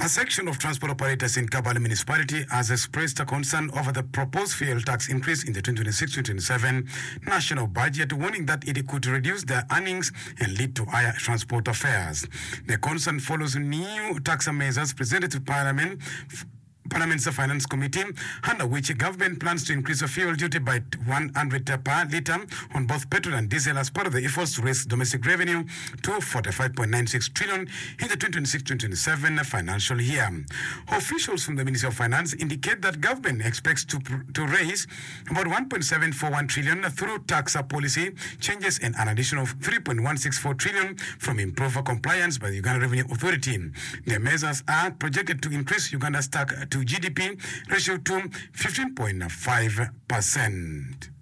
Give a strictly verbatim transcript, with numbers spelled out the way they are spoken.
A section of transport operators in Kabale municipality has expressed a concern over the proposed fuel tax increase in the twenty twenty-six twenty twenty-seven national budget, warning that it could reduce their earnings and lead to higher transport fares. The concern follows new tax measures presented to Parliament Parliament's Finance Committee, under which government plans to increase the fuel duty by one hundred per litre on both petrol and diesel as part of the efforts to raise domestic revenue to forty-five point nine six trillion in the twenty twenty-six twenty twenty-seven financial year. Officials from the Ministry of Finance indicate that government expects to, to raise about one point seven four one trillion through tax policy changes and an additional three point one six four trillion from improved compliance by the Uganda Revenue Authority. The measures are projected to increase Uganda's tax to G D P ratio to fifteen point five percent.